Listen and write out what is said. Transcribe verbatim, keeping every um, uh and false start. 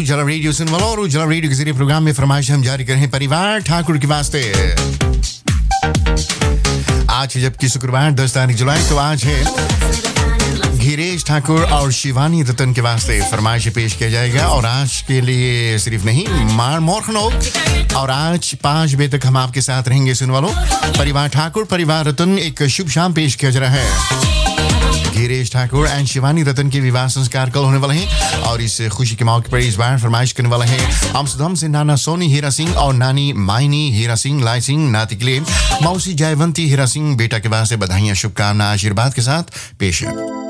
उजाला रेडियो सुन वालों और उजाला रेडियो के जरिए प्रोग्राम में फरमाइश हम जारी कर रहे हैं परिवार ठाकुर के वास्ते। आज है जबकि शुक्रवार दस तारीख जुलाई, तो आज है गिरीश ठाकुर और शिवानी रतन के वास्ते फरमाइश पेश किया जाएगा। और आज के लिए सिर्फ नहीं मार मोरखनो, और आज पाँच बजे तक हम आपके साथ रहेंगे सुन वालों। परिवार ठाकुर परिवार रतन एक शुभ शाम पेश किया जा रहा है। गिरीश ठाकुर एंड शिवानी रतन के विवाह संस्कार कल होने वाले हैं और इस खुशी के मौके पर इस बार फरमाइश करने वाले हैं आमसदम से नाना सोनी हीरा सिंह और नानी मायनी हीरा सिंह लाई सिंह नाती के लिए मौसी जयवंती हीरा सिंह बेटा के वास्ते बधाइयां शुभकामना आशीर्वाद के साथ पेश है।